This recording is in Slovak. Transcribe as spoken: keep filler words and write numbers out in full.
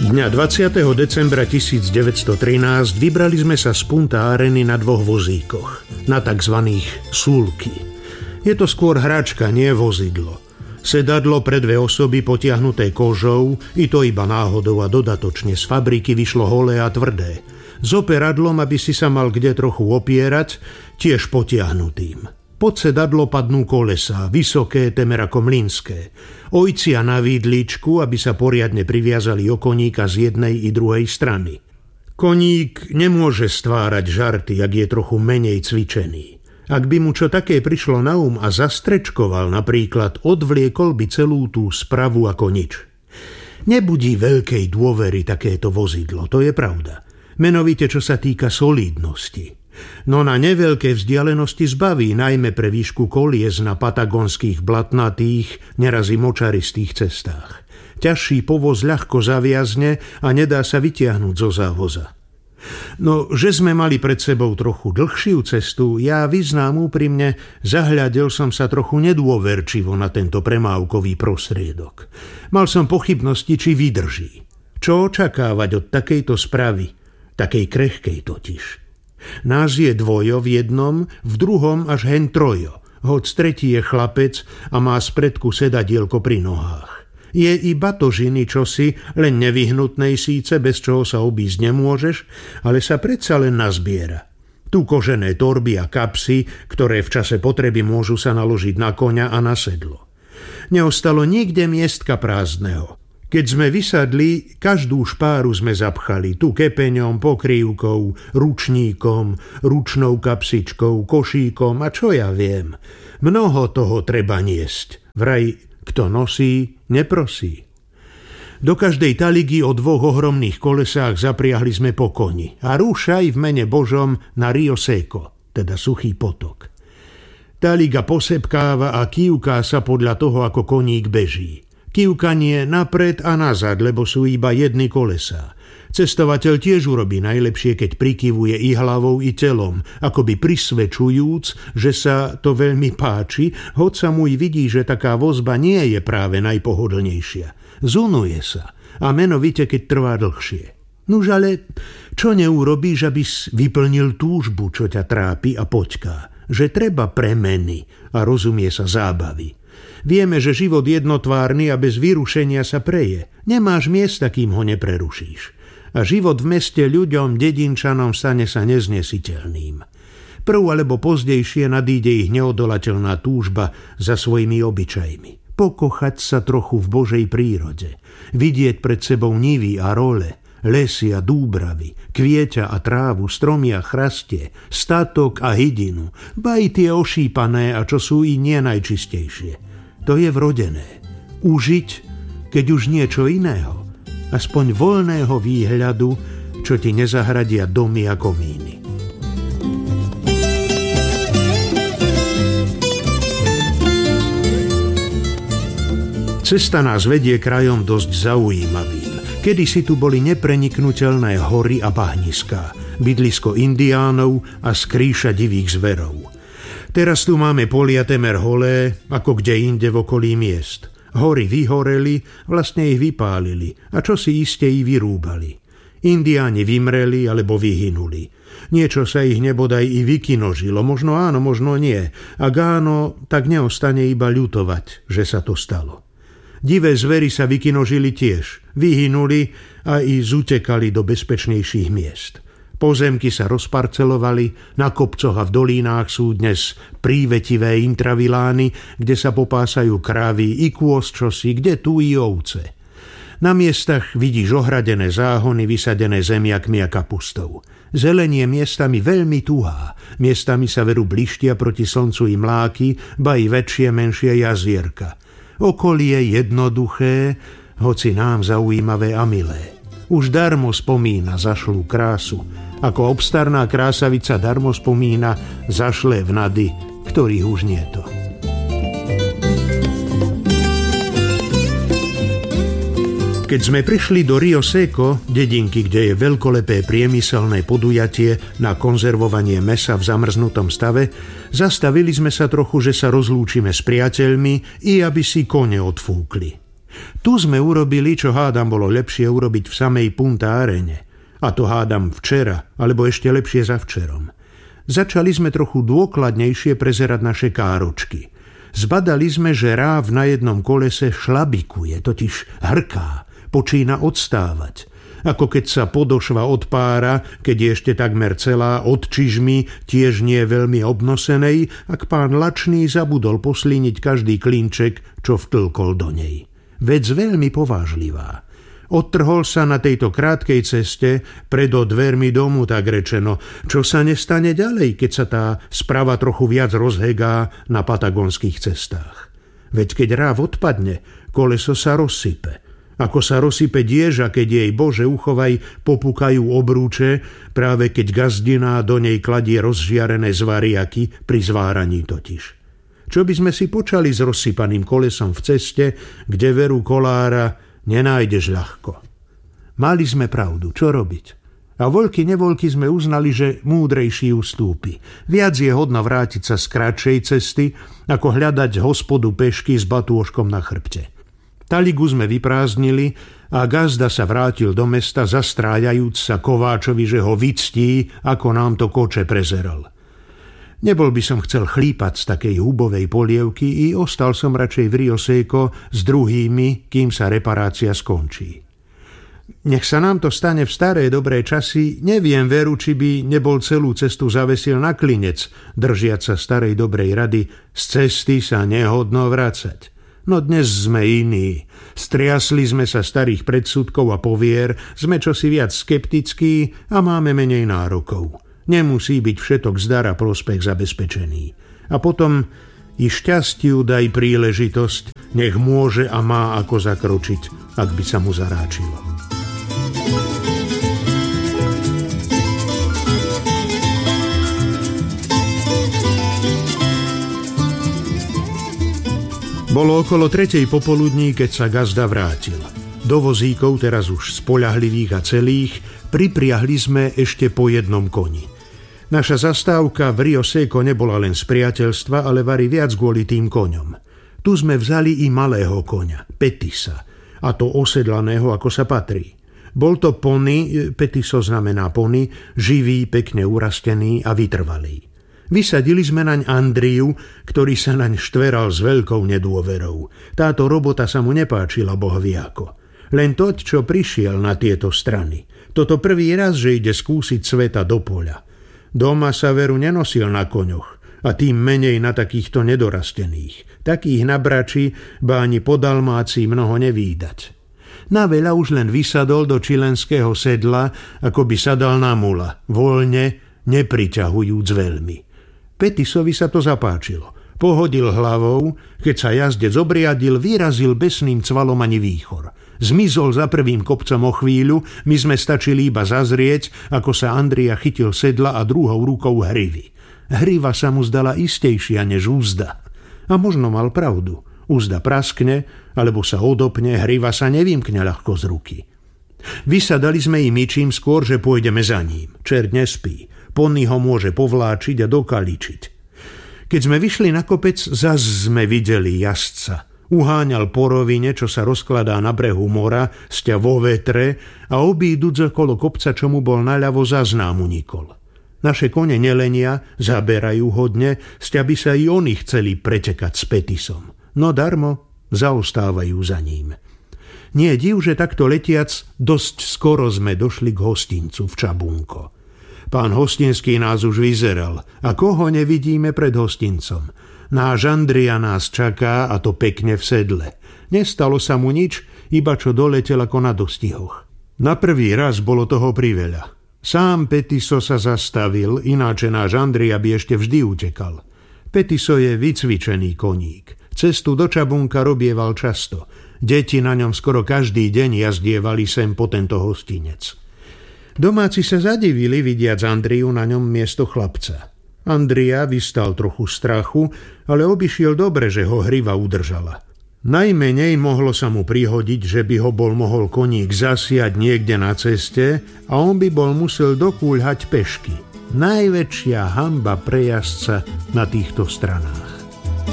Dňa dvadsiateho decembra tisícdeväťstotrinásť vybrali sme sa z Punta Areny na dvoch vozíkoch, na takzvaných súlky. Je to skôr hračka, nie vozidlo. Sedadlo pre dve osoby potiahnuté kožou, i to iba náhodou a dodatočne z fabriky vyšlo holé a tvrdé. S operadlom, aby si sa mal kde trochu opierať, tiež potiahnutým. Pod sedadlo padnú kolesá, vysoké, temer ako mlynské. Ojcia na výdličku, aby sa poriadne priviazali o koníka z jednej i druhej strany. Koník nemôže stvárať žarty, ak je trochu menej cvičený. Ak by mu čo také prišlo na um a zastrečkoval napríklad, odvliekol by celú tú spravu ako nič. Nebudí veľkej dôvery takéto vozidlo, to je pravda. Menovite, čo sa týka solídnosti. No na neveľké vzdialenosti zbaví, najmä pre výšku kolies na patagonských blatnatých, neraz i močaristých cestách. Ťažší povoz ľahko zaviazne a nedá sa vytiahnuť zo závoza. No, že sme mali pred sebou trochu dlhšiu cestu, ja vyznám úprimne, zahľadel som sa trochu nedôverčivo na tento premávkový prostriedok. Mal som pochybnosti, či vydrží. Čo očakávať od takejto spravy, takej krehkej totiž. Nás je dvojo v jednom, v druhom až hen trojo, hoď tretí je chlapec a má spredku sedadielko pri nohách. Je i batožiny čosi, len nevyhnutnej síce, bez čoho sa obísť nemôžeš, ale sa predsa len nazbiera. Tu kožené torby a kapsy, ktoré v čase potreby môžu sa naložiť na koňa a na sedlo. Neostalo nikde miestka prázdneho. Keď sme vysadli, každú špáru sme zapchali, tu kepeňom, pokrývkou, ručníkom, ručnou kapsičkou, košíkom a čo ja viem. Mnoho toho treba niesť. Vraj, kto nosí, neprosí. Do každej taligy o dvoch ohromných kolesách zapriahli sme po koni a rúšaj v mene Božom na Rio Seco, teda suchý potok. Taliga posepkáva a kývká sa podľa toho, ako koník beží. Kývkanie napred a nazad, lebo sú iba jedny kolesá. Cestovateľ tiež urobí najlepšie, keď prikyvuje i hlavou, i telom, akoby prisvedčujúc, že sa to veľmi páči, hoď sa mu i vidí, že taká vozba nie je práve najpohodlnejšia. Zunuje sa, a menovite, keď trvá dlhšie. Nuž ale, čo neurobíš, aby vyplnil túžbu, čo ťa trápi a poťká? Že treba premeny a rozumie sa zábavy. Vieme, že život jednotvárny a bez vyrušenia sa preje. Nemáš miesta, kým ho neprerušíš. A život v meste ľuďom, dedinčanom stane sa neznesiteľným. Prv alebo pozdejšie nadíde ich neodolateľná túžba za svojimi obyčajmi. Pokochať sa trochu v Božej prírode. Vidieť pred sebou nivy a role, lesy a dúbravy, kvieťa a trávu, stromy a chrastie, statok a hydinu, ba i tie ošípané a čo sú i nie najčistejšie. To je vrodené. Užiť, keď už niečo iného, aspoň voľného výhľadu, čo ti nezahradia domy a komíny. Cesta nás vedie krajom dosť zaujímavým. Kedysi tu boli nepreniknuteľné hory a bahniská, bydlisko indiánov a skrýša divých zverov. Teraz tu máme polia temer holé, ako kde inde v okolí miest. Hory vyhoreli, vlastne ich vypálili a čo si iste i vyrúbali. Indiáni vymreli alebo vyhynuli. Niečo sa ich nebodaj i vykinožilo, možno áno, možno nie. Ak áno, tak neostane iba ľutovať, že sa to stalo. Divé zvery sa vykinožili tiež, vyhynuli a i zutekali do bezpečnejších miest. Pozemky sa rozparcelovali, na kopcoch a v dolínách sú dnes prívetivé intravilány, kde sa popásajú krávy i kôz čosi, kde tu i ovce. Na miestach vidíš ohradené záhony vysadené zemiakmi a kapustou. Zelenie miestami veľmi tuhá, miestami sa veru blištia proti slncu i mláky, ba i väčšie, menšie jazierka. Okolie jednoduché, hoci nám zaujímavé a milé. Už darmo spomína zašlú krásu, ako obstarná krásavica darmo spomína zašlé vnady, ktorých už nieto. Keď sme prišli do Rio Seco, dedinky, kde je veľkolepé priemyselné podujatie na konzervovanie mäsa v zamrznutom stave, zastavili sme sa trochu, že sa rozlúčime s priateľmi i aby si kone odfúkli. Tu sme urobili, čo hádam bolo lepšie urobiť v samej Punta Arene. A to hádam včera, alebo ešte lepšie za včerom. Začali sme trochu dôkladnejšie prezerať naše káročky. Zbadali sme, že ráv na jednom kolese šlabikuje, totiž hrká, počína odstávať. Ako keď sa podošva odpára, keď je ešte takmer celá od čižmy, tiež nie veľmi obnosenej, ak pán Lačný zabudol poslíniť každý klinček, čo vtlkol do nej. Vec veľmi povážlivá. Odtrhol sa na tejto krátkej ceste predo dvermi domu, tak rečeno, čo sa nestane ďalej, keď sa tá sprava trochu viac rozhegá na patagonských cestách. Veď keď ráv odpadne, koleso sa rozsype. Ako sa rozsype dieža, keď jej Bože uchovaj popúkajú obrúče, práve keď gazdina do nej kladie rozžiarené zvariaky pri zváraní totiž. Čo by sme si počali s rozsypaným kolesom v ceste, kde veru kolára nenájdeš ľahko. Mali sme pravdu, čo robiť? A voľky nevoľky sme uznali, že múdrejší ustúpi. Viac je hodno vrátiť sa z kratšej cesty, ako hľadať hospodu pešky s batôžkom na chrbte. Taligu sme vyprázdnili a gazda sa vrátil do mesta, zastrájajúc sa Kováčovi, že ho vyctí, ako nám to koče prezeral. Nebol by som chcel chlípať z takej hubovej polievky i ostal som radšej v Rio Seco s druhými, kým sa reparácia skončí. Nech sa nám to stane v staré dobré časy, neviem veru, či by nebol celú cestu zavesil na klinec, držiac sa starej dobrej rady, z cesty sa nehodno vracať. No dnes sme iní. Striasli sme sa starých predsudkov a povier, sme čosi viac skeptickí a máme menej nárokov. Nemusí byť všetok zdar a prospech zabezpečený. A potom i šťastiu daj príležitosť, nech môže a má ako zakročiť, ak by sa mu zaráčilo. Bolo okolo tretej popoludní, keď sa gazda vrátil. Do vozíkov, teraz už spoľahlivých a celých, pripriahli sme ešte po jednom koni. Naša zastávka v Rio Seco nebola len z priateľstva, ale vari viac kvôli tým koňom. Tu sme vzali i malého koňa, Petisa, a to osedlaného, ako sa patrí. Bol to pony, Petiso znamená pony, živý, pekne urastený a vytrvalý. Vysadili sme naň Andriu, ktorý sa naň štveral s veľkou nedôverou. Táto robota sa mu nepáčila bohviako. Len toť, čo prišiel na tieto strany. Toto prvý raz, že ide skúsiť sveta do poľa. Doma sa veru nenosil na koňoch, a tým menej na takýchto nedorastených. Takých na brači, ba ani po Dalmácii mnoho nevídať. Na veľa už len vysadol do čilenského sedla, ako by sadal na mula, voľne, nepriťahujúc veľmi. Petisovi sa to zapáčilo. Pohodil hlavou, keď sa jazdec obriadil, vyrazil besným cvalom ani výchor. Zmizol za prvým kopcom o chvíľu, my sme stačili iba zazrieť, ako sa Andria chytil sedla a druhou rukou hrivy. Hriva sa mu zdala istejšia než úzda. A možno mal pravdu. Úzda praskne, alebo sa odopne, hriva sa nevymkne ľahko z ruky. Vysadali sme im čím skôr, že pôjdeme za ním. Čert nespí. Pony ho môže povláčiť a dokaličiť. Keď sme vyšli na kopec, zas sme videli jazdca. Uháňal po rovine, čo sa rozkladá na brehu mora, sťa vo vetre a obíduc okolo kopca, čo mu bol naľavo, zas nám unikol. Naše kone nelenia, zaberajú hodne, sťa by sa i oni chceli pretekať s Petisom. No darmo, zaostávajú za ním. Nie div, že takto letiac, dosť skoro sme došli k hostincu v Čabunko. Pán hostinský nás už vyzeral a koho nevidíme pred hostincom. Náš Andria nás čaká, a to pekne v sedle. Nestalo sa mu nič, iba čo doletel ako na dostihoch. Na prvý raz bolo toho priveľa. Sám Petiso sa zastavil, ináče náš Andria by ešte vždy utekal. Petiso je vycvičený koník. Cestu do Čabunka robieval často. Deti na ňom skoro každý deň jazdievali sem po tento hostinec. Domáci sa zadivili, vidiac Andriu na ňom miesto chlapca. Andria vystal trochu strachu, ale obišiel dobre, že ho hriva udržala. Najmenej mohlo sa mu prihodiť, že by ho bol mohol koník zasiať niekde na ceste a on by bol musel dokúľhať pešky. Najväčšia hanba pre jazdca na týchto stranách.